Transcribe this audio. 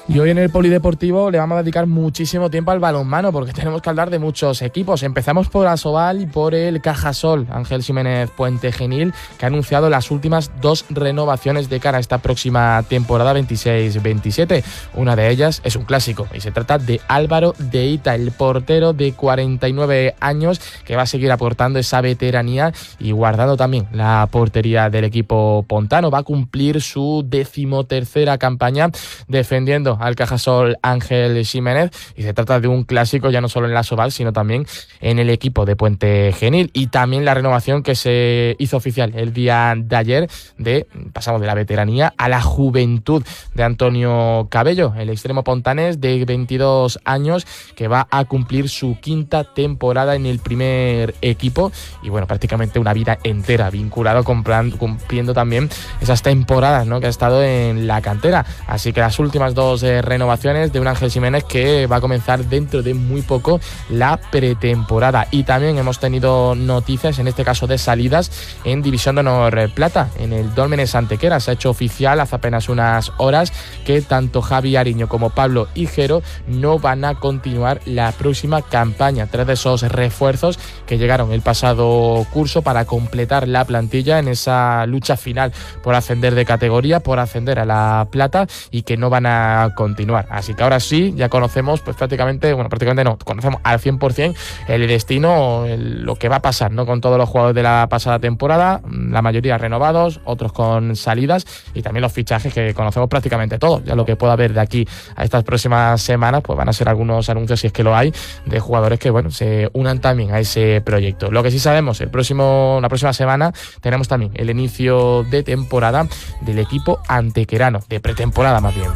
Y hoy en el Polideportivo le vamos a dedicar muchísimo tiempo al balonmano porque tenemos que hablar de muchos equipos. Empezamos por Asobal y por el Cajasol. Ángel Ximénez Puente Genil, que ha anunciado las últimas 2 renovaciones de cara a esta próxima temporada 26-27. Una de ellas es un clásico y se trata de Álvaro Deita, el portero de 49 años que va a seguir aportando esa veteranía y guardando también la portería del equipo pontano. Va a cumplir su 13ª campaña defendiendo al Cajasol Ángel Ximénez y se trata de un clásico ya no solo en la Asobal sino también en el equipo de Puente Genil. Y también la renovación que se hizo oficial el día de ayer pasamos de la veteranía a la juventud de Antonio Cabello, el extremo pontanés de 22 años que va a cumplir su 5ª temporada en el primer equipo y bueno, prácticamente una vida entera vinculado cumpliendo también esas temporadas, ¿no?, que ha estado en la cantera. Así que las últimas 2 renovaciones de un Ángel Ximénez que va a comenzar dentro de muy poco la pretemporada. Y también hemos tenido noticias, en este caso de salidas en División de Honor Plata, en el Dólmenes Antequera. Se ha hecho oficial hace apenas unas horas que tanto Javi Ariño como Pablo Higuero no van a continuar la próxima campaña. 3 de esos refuerzos que llegaron el pasado curso para completar la plantilla en esa lucha final por ascender de categoría, por ascender a la plata, y que no van a continuar. Así que ahora sí, ya conocemos pues prácticamente no, conocemos al 100% el destino, lo que va a pasar, ¿no?, con todos los jugadores de la pasada temporada, la mayoría renovados, otros con salidas, y también los fichajes que conocemos prácticamente todos. Ya lo que pueda haber de aquí a estas próximas semanas pues van a ser algunos anuncios, si es que lo hay, de jugadores que se unan también a ese proyecto. Lo que sí sabemos, la próxima semana tenemos también el inicio de temporada del equipo antequerano, de pretemporada más bien.